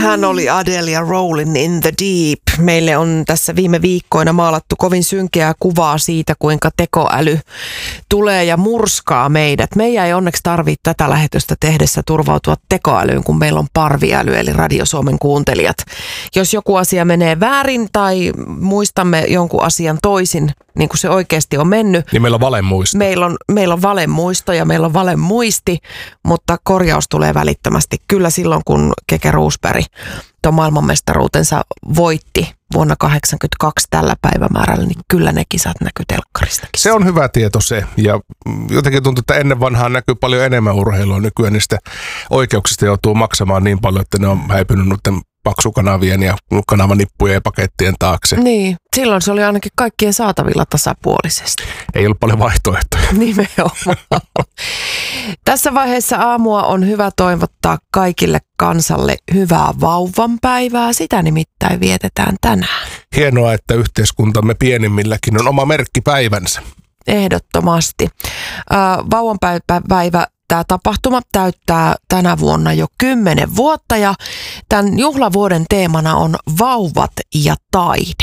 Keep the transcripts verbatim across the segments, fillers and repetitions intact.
Sehän oli Adele ja Rolling in the Deep. Meille on tässä viime viikkoina maalattu kovin synkeää kuvaa siitä, kuinka tekoäly tulee ja murskaa meidät. Meidän ei onneksi tarvitse tätä lähetystä tehdessä turvautua tekoälyyn, kun meillä on parviäly, eli Radio Suomen kuuntelijat. Jos joku asia menee väärin tai muistamme jonkun asian toisin, niin kuin se oikeasti on mennyt. Niin meillä on valemuisto. Meillä on, meillä on valemuisto ja meillä on valemuisti, mutta korjaus tulee välittömästi. Kyllä silloin, kun Keke Roosberg tuon maailmanmestaruutensa voitti vuonna kahdeksankymmentäkaksi tällä päivämäärällä, niin kyllä ne kisat näkyy telkkaristakin. Se on hyvä tieto se, ja jotenkin tuntuu, että ennen vanhaa näkyy paljon enemmän urheilua. Nykyään niistä oikeuksista joutuu maksamaan niin paljon, että ne on häipynyt noiden paksukanavien ja kanavanippujen ja pakettien taakse. Niin, silloin se oli ainakin kaikkien saatavilla tasapuolisesti. Ei ollut paljon vaihtoehtoja. Nimenomaan. Tässä vaiheessa aamua on hyvä toivottaa kaikille kansalle hyvää vauvanpäivää. Sitä nimittäin vietetään tänään. Hienoa, että yhteiskuntamme pienimmilläkin on oma merkkipäivänsä. Ehdottomasti. Vauvanpäivä. Tämä tapahtuma täyttää tänä vuonna jo kymmenen vuotta ja tämän juhlavuoden teemana on vauvat ja taide.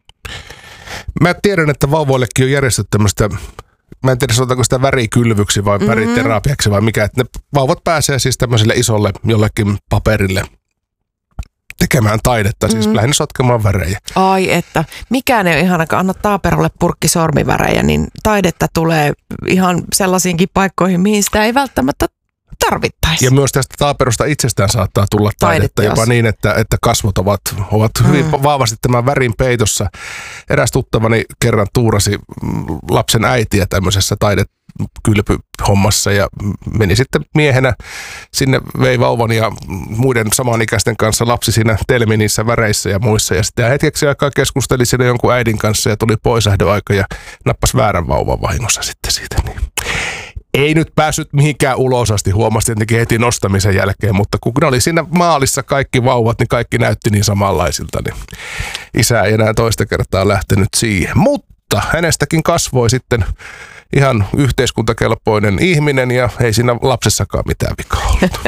Mä tiedän, että vauvoillekin on järjestetty tämmöistä, mä en tiedä sanotaanko sitä värikylvyksi vai mm-hmm. väriterapiaksi vai mikä, että ne vauvat pääsee siis tämmöiselle isolle jollekin paperille tekemään taidetta, mm-hmm. siis lähinnä sotkemaan värejä. Ai että, mikään ei ole ihana, kun annat taaperolle purkki sormivärejä, niin taidetta tulee ihan sellaisiinkin paikkoihin, mihin sitä ei välttämättä tarvittaisi. Ja myös tästä taaperosta itsestään saattaa tulla taidetta, taidetta jopa niin, että, että kasvot ovat, ovat hyvin mm. vahvasti tämän värin peitossa. Eräs tuttavani kerran tuurasi lapsen äitiä tämmöisessä taidekylpyhommassa ja meni sitten miehenä sinne, vei vauvan ja muiden samanikäisten kanssa lapsi siinä telmi niissä väreissä ja muissa. Ja sitten hetkeksi aikaa keskusteli siinä jonkun äidin kanssa ja tuli poislähdöaika ja nappasi väärän vauvan vahingossa sitten siitä. Niin. Ei nyt päässyt mihinkään ulos asti, huomasi tietenkin heti nostamisen jälkeen, mutta kun ne oli siinä maalissa kaikki vauvat, niin kaikki näytti niin samanlaisilta, niin isä ei enää toista kertaa lähtenyt siihen. Mutta hänestäkin kasvoi sitten ihan yhteiskuntakelpoinen ihminen ja ei siinä lapsessakaan mitään vikaa ollut.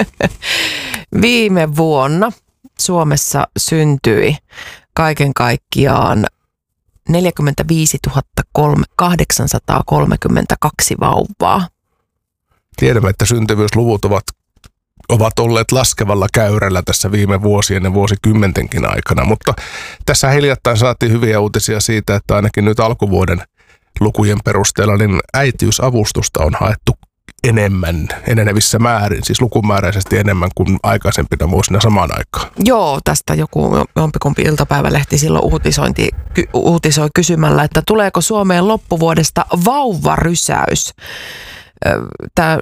Viime vuonna Suomessa syntyi kaiken kaikkiaan neljäkymmentäviisituhatta kahdeksansataakolmekymmentäkaksi vauvaa. Tiedämme, että syntyvyysluvut ovat, ovat olleet laskevalla käyrällä tässä viime vuosien ja vuosikymmentenkin aikana, mutta tässä hiljattain saatiin hyviä uutisia siitä, että ainakin nyt alkuvuoden lukujen perusteella niin äitiysavustusta on haettu enemmän, enenevissä määrin, siis lukumääräisesti enemmän kuin aikaisempina vuosina samaan aikaan. Joo, tästä joku jompikumpi iltapäivälehti silloin uutisointi, ky, uutisoi kysymällä, että tuleeko Suomeen loppuvuodesta vauvarysäys. Tämä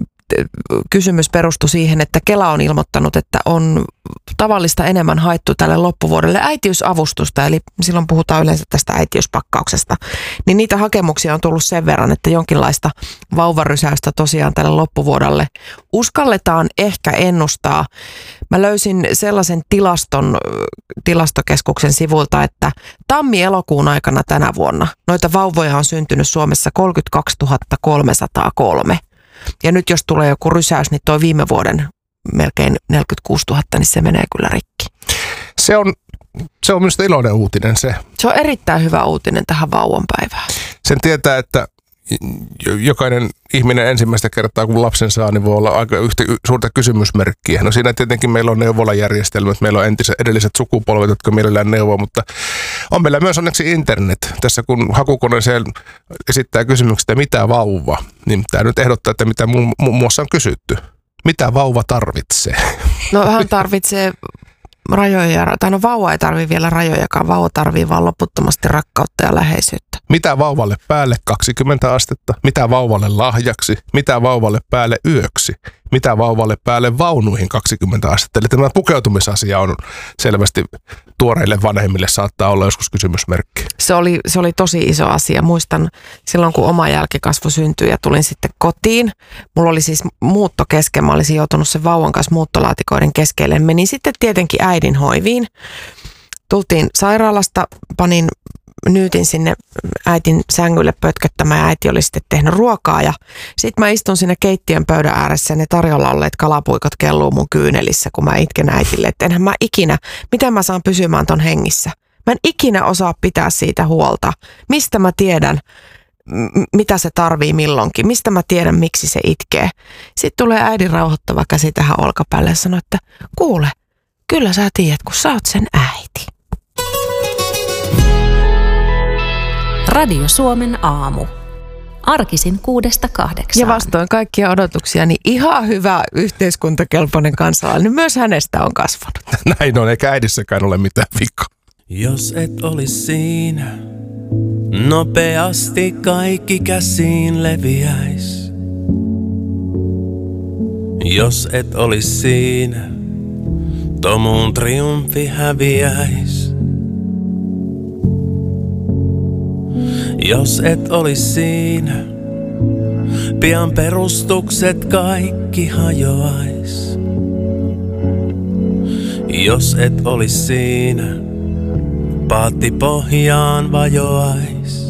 kysymys perustui siihen, että Kela on ilmoittanut, että on tavallista enemmän haettu tälle loppuvuodelle äitiysavustusta, eli silloin puhutaan yleensä tästä äitiyspakkauksesta, niin niitä hakemuksia on tullut sen verran, että jonkinlaista vauvarysäystä tosiaan tälle loppuvuodelle uskalletaan ehkä ennustaa. Mä löysin sellaisen tilaston tilastokeskuksen sivulta, että tammi-elokuun aikana tänä vuonna noita vauvoja on syntynyt Suomessa kolmekymmentäkaksituhatta kolmesataakolme. Ja nyt jos tulee joku rysäys, niin tuo viime vuoden melkein neljäkymmentäkuusituhatta, niin se menee kyllä rikki. Se on, se on minusta iloinen uutinen se. Se on erittäin hyvä uutinen tähän vauvanpäivään. Sen tietää, että jokainen ihminen ensimmäistä kertaa, kun lapsen saa, niin voi olla aika yhtä suurta kysymysmerkkiä. No siinä tietenkin meillä on neuvolajärjestelmät, meillä on entiset, edelliset sukupolvet, jotka mielellään neuvoo, mutta on meillä myös onneksi internet. Tässä kun hakukone esittää kysymykset, mitä vauva, niin tämä nyt ehdottaa, että mitä muun muassa on kysytty. Mitä vauva tarvitsee? No hän tarvitsee rajoja, tai no vauva ei tarvitse vielä rajojakaan, vauva tarvitsee vaan loputtomasti rakkautta ja läheisyyttä. Mitä vauvalle päälle kaksikymmentä astetta? Mitä vauvalle lahjaksi? Mitä vauvalle päälle yöksi? Mitä vauvalle päälle vaunuihin kaksikymmentä astetta? Eli tämä pukeutumisasia on selvästi tuoreille vanhemmille saattaa olla joskus kysymysmerkki. Se oli, se oli tosi iso asia. Muistan silloin, kun oma jälkikasvu syntyi ja tulin sitten kotiin. Mulla oli siis muutto kesken. Mä olisin joutunut sen vauvan kanssa muuttolaatikoiden keskelle. Menin sitten tietenkin äidin hoiviin. Tultiin sairaalasta, panin nyytin sinne äitin sängylle pötköttämään ja äiti oli sitten tehnyt ruokaa ja sitten mä istun siinä keittiön pöydän ääressä ja ne tarjolla olleet kalapuikot kelluu mun kyynelissä, kun mä itken äitille, että enhän mä ikinä, miten mä saan pysymään ton hengissä. Mä en ikinä osaa pitää siitä huolta. Mistä mä tiedän, m- mitä se tarvii milloinkin, mistä mä tiedän, miksi se itkee. Sitten tulee äidin rauhoittava käsi tähän olkapäälle ja sanoo, että kuule, kyllä sä tiedät, kun sä oot sen äiti. Radio Suomen aamu. Arkisin kuudesta kahdeksaan. Ja vastoin kaikkia odotuksia, niin ihan hyvä yhteiskuntakelpoinen kansalainen myös hänestä on kasvanut. Näin on, eikä äidissäkään ole mitään vikaa. Jos et olis siinä, nopeasti kaikki käsiin leviäis. Jos et olis siinä, Tomuun triumfi häviäis. Jos et olis siinä, pian perustukset kaikki hajoais. Jos et olis siinä, paatti pohjaan vajoais.